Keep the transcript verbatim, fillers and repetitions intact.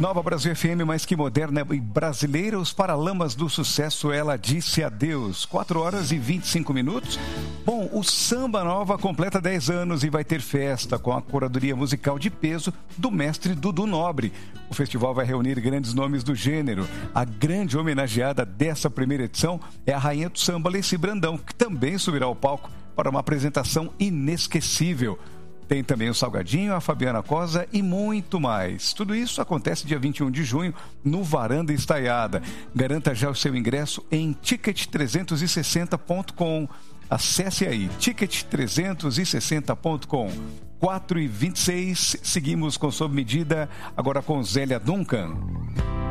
Nova Brasil F M, mais que moderna e brasileira, os Paralamas do Sucesso, Ela Disse Adeus. quatro horas e vinte e cinco minutos. Bom, o Samba Nova completa dez anos e vai ter festa com a curadoria musical de peso do mestre Dudu Nobre. O festival vai reunir grandes nomes do gênero. A grande homenageada dessa primeira edição é a rainha do samba, Leci Brandão, que também subirá ao palco para uma apresentação inesquecível. Tem também o Salgadinho, a Fabiana Cosa e muito mais. Tudo isso acontece dia vinte e um de junho no Varanda Estaiada. Garanta já o seu ingresso em ticket trezentos e sessenta ponto com. Acesse aí, ticket trezentos e sessenta ponto com. quatro e vinte e seis, seguimos com Sob Medida, agora com Zélia Duncan.